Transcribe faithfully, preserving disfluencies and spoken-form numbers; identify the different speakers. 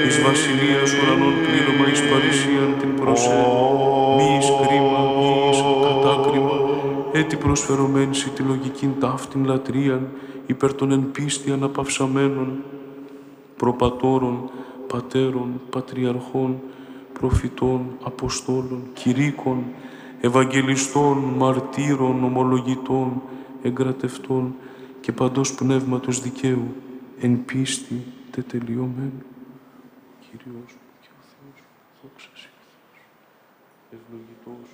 Speaker 1: Εις βασιλείας ουρανών πλήρωμα εις παρησίαν την προσέ, μη εις κρίμα, μη εις κατάκριμα, έτι προσφερωμένης τη λογικήν ταύτην λατρείαν, υπέρ των εν πίστη αναπαυσαμένων, προπατώρων, πατέρων, πατριαρχών, προφητών, αποστόλων, κηρύκων, ευαγγελιστών, μαρτύρων, ομολογητών, εγκρατευτών και παντός πνεύματος δικαίου, εν πίστη τετελειωμένου. Κύριος και ο Θεός, δόξα σοι ο Θεός, ευλογητός